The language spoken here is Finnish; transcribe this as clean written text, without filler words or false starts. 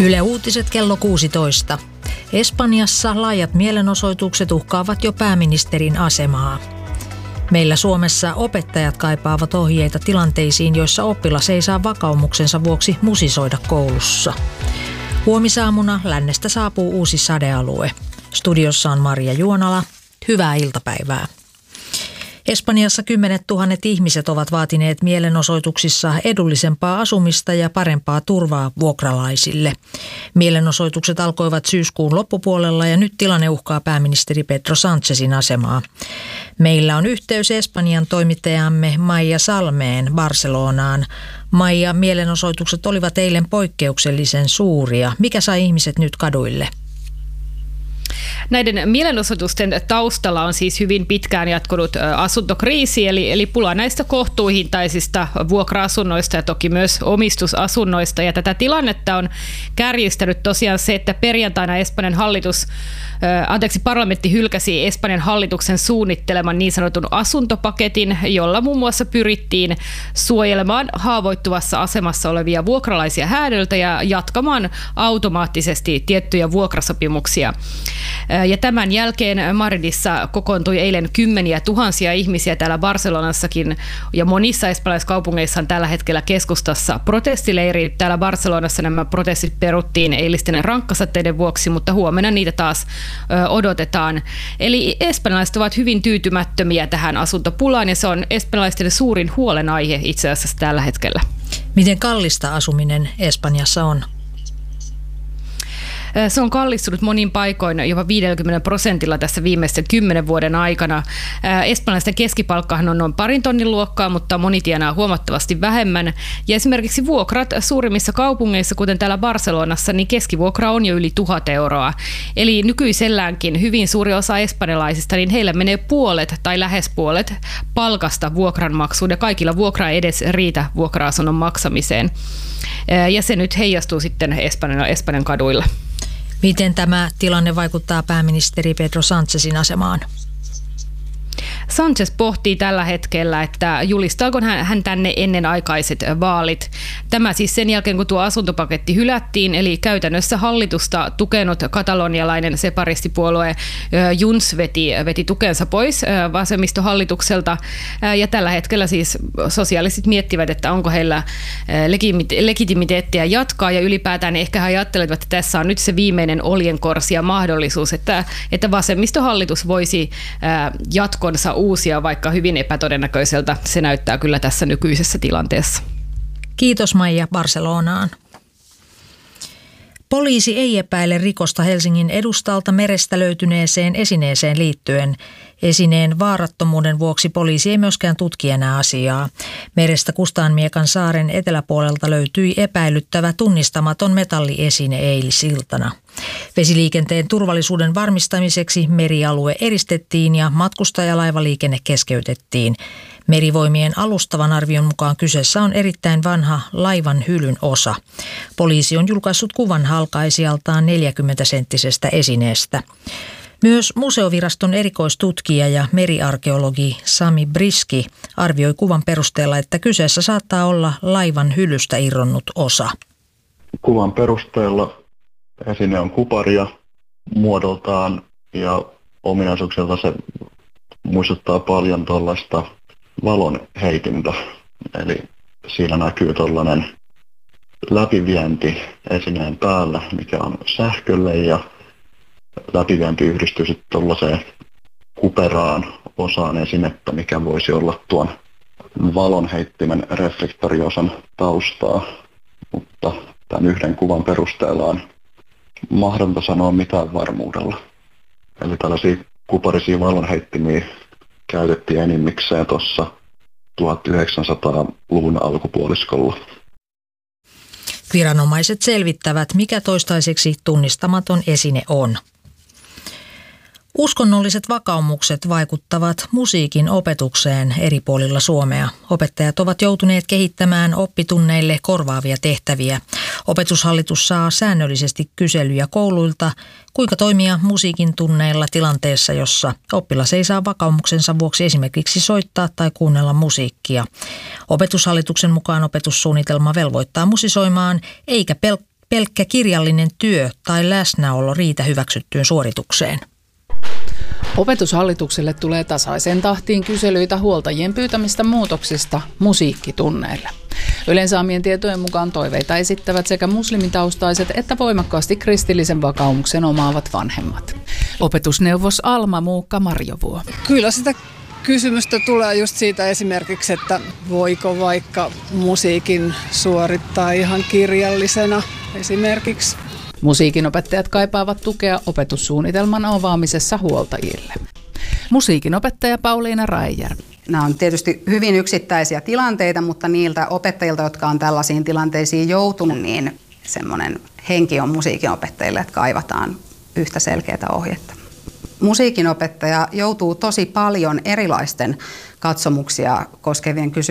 Yle Uutiset kello 16. Espanjassa laajat mielenosoitukset uhkaavat jo pääministerin asemaa. Meillä Suomessa opettajat kaipaavat ohjeita tilanteisiin, joissa oppilas ei saa vakaumuksensa vuoksi musisoida koulussa. Huomisaamuna lännestä saapuu uusi sadealue. Studiossa on Maria Juonala. Hyvää iltapäivää. Espanjassa 10 000 ihmiset ovat vaatineet mielenosoituksissa edullisempaa asumista ja parempaa turvaa vuokralaisille. Mielenosoitukset alkoivat syyskuun loppupuolella ja nyt tilanne uhkaa pääministeri Pedro Sánchezin asemaa. Meillä on yhteys Espanjan toimittajamme Maija Salmeen Barcelonaan. Maija, mielenosoitukset olivat eilen poikkeuksellisen suuria. Mikä sai ihmiset nyt kaduille? Näiden mielenosoitusten taustalla on siis hyvin pitkään jatkunut asuntokriisi, eli pula näistä kohtuuhintaisista vuokra-asunnoista ja toki myös omistusasunnoista. Ja tätä tilannetta on kärjistänyt tosiaan se, että perjantaina parlamentti hylkäsi Espanjan hallituksen suunnitteleman niin sanotun asuntopaketin, jolla muun muassa pyrittiin suojelemaan haavoittuvassa asemassa olevia vuokralaisia häädöltä ja jatkamaan automaattisesti tiettyjä vuokrasopimuksia. Ja tämän jälkeen Madridissa kokoontui eilen kymmeniä tuhansia ihmisiä, täällä Barcelonassakin ja monissa espanjalaisissa kaupungeissa on tällä hetkellä keskustassa protestileiri. Täällä Barcelonassa nämä protestit peruttiin eilisten rankkasateiden vuoksi, mutta huomenna niitä taas odotetaan. Eli espanjalaiset ovat hyvin tyytymättömiä tähän asuntopulaan ja se on espanjalaisten suurin huolenaihe itse asiassa tällä hetkellä. Miten kallista asuminen Espanjassa on? Se on kallistunut monin paikoin jopa 50% tässä viimeisten 10 vuoden aikana. Espanjalaisten keskipalkkahan on noin 2 tonnin luokkaa, mutta moni tienaa huomattavasti vähemmän. Ja esimerkiksi vuokrat suurimmissa kaupungeissa, kuten täällä Barcelonassa, niin keskivuokra on jo yli 1 000 euroa. Eli nykyiselläänkin hyvin suuri osa espanjalaisista, niin heillä menee puolet tai lähes puolet palkasta vuokranmaksuun ja kaikilla vuokra ei edes riitä vuokra-asunnon maksamiseen. Ja se nyt heijastuu sitten Espanjan kaduilla. Miten tämä tilanne vaikuttaa pääministeri Pedro Sánchezin asemaan? Sánchez pohtii tällä hetkellä, että julistaako hän tänne ennenaikaiset vaalit. Tämä siis sen jälkeen, kun tuo asuntopaketti hylättiin, eli käytännössä hallitusta tukenut katalonialainen separistipuolue Junts veti tukensa pois vasemmistohallitukselta. Ja tällä hetkellä siis sosiaalistit miettivät, että onko heillä legitimiteettiä jatkaa, ja ylipäätään ehkä he ajattelevat, että tässä on nyt se viimeinen oljenkorsi ja mahdollisuus, että vasemmistohallitus voisi jatkonsa uusia, vaikka hyvin epätodennäköiseltä se näyttää kyllä tässä nykyisessä tilanteessa. Kiitos Maija Barcelonaan. Poliisi ei epäile rikosta Helsingin edustalta merestä löytyneeseen esineeseen liittyen. Esineen vaarattomuuden vuoksi poliisi ei myöskään tutki enää asiaa. Merestä Kustaanmiekan saaren eteläpuolelta löytyi epäilyttävä tunnistamaton metalliesine eilisiltana. Vesiliikenteen turvallisuuden varmistamiseksi merialue eristettiin ja matkustajalaivaliikenne keskeytettiin. Merivoimien alustavan arvion mukaan kyseessä on erittäin vanha laivan hylyn osa. Poliisi on julkaissut kuvan halkaisijaltaan 40-senttisestä esineestä. Myös museoviraston erikoistutkija ja meriarkeologi Sami Briski arvioi kuvan perusteella, että kyseessä saattaa olla laivan hylystä irronnut osa. Kuvan perusteella esine on kuparia muodoltaan ja ominaisuuksilta se muistuttaa paljon tuollaista valonheitintä. Eli siinä näkyy tuollainen läpivienti esineen päällä, mikä on sähkölle ja läpivienti yhdistyy sitten tuollaiseen kuperaan osaan esinettä, mikä voisi olla tuon valonheittimen reflektoriosan taustaa, mutta tämän yhden kuvan perusteella on mahdotonta sanoa mitään varmuudella. Eli tällaisia kuparisia valonheittimiä käytettiin enimmikseen tuossa 1900-luvun alkupuoliskolla. Viranomaiset selvittävät, mikä toistaiseksi tunnistamaton esine on. Uskonnolliset vakaumukset vaikuttavat musiikin opetukseen eri puolilla Suomea. Opettajat ovat joutuneet kehittämään oppitunneille korvaavia tehtäviä. Opetushallitus saa säännöllisesti kyselyjä kouluilta, kuinka toimia musiikin tunneilla tilanteessa, jossa oppilas ei saa vakaumuksensa vuoksi esimerkiksi soittaa tai kuunnella musiikkia. Opetushallituksen mukaan opetussuunnitelma velvoittaa musisoimaan eikä pelkkä kirjallinen työ tai läsnäolo riitä hyväksyttyyn suoritukseen. Opetushallitukselle tulee tasaiseen tahtiin kyselyitä huoltajien pyytämistä muutoksista musiikkitunneille. Ylen saamien tietojen mukaan toiveita esittävät sekä muslimitaustaiset että voimakkaasti kristillisen vakaumuksen omaavat vanhemmat. Opetusneuvos Alma Muukka Marjovuo. Kyllä sitä kysymystä tulee just siitä esimerkiksi, että voiko vaikka musiikin suorittaa ihan kirjallisena esimerkiksi. Musiikinopettajat kaipaavat tukea opetussuunnitelman avaamisessa huoltajille. Musiikinopettaja Pauliina Raijärvi. Nämä on tietysti hyvin yksittäisiä tilanteita, mutta niiltä opettajilta, jotka on tällaisiin tilanteisiin joutunut, niin semmoinen henki on musiikinopettajille, että kaivataan yhtä selkeää ohjetta. Musiikinopettaja joutuu tosi paljon erilaisten katsomuksia koskevien kysymyksiä